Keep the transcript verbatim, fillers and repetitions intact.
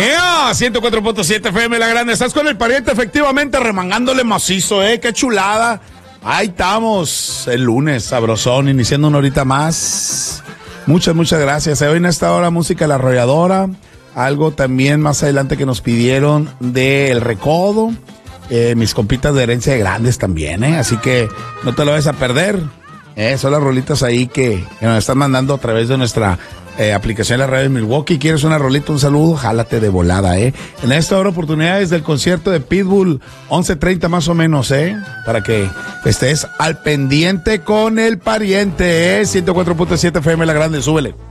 ea, ciento cuatro punto siete F M La Grande. Estás con el pariente, efectivamente, remangándole macizo, ¿eh? Qué chulada. Ahí estamos, el lunes, sabrosón, iniciando una horita más. Muchas, muchas gracias. Hoy en esta hora, música La Arrolladora. Algo también más adelante que nos pidieron de El Recodo. Eh, mis compitas de Herencia de Grandes también, ¿eh? Así que no te lo vayas a perder. Eh, son las rolitas ahí que, que nos están mandando a través de nuestra eh, aplicación de la radio de Milwaukee. ¿Quieres una rolita, un saludo? Jálate de volada, ¿eh? En esta hora, oportunidades del concierto de Pitbull, once treinta más o menos, ¿eh? Para que estés al pendiente con el pariente, ¿eh? ciento cuatro punto siete F M La Grande, súbele.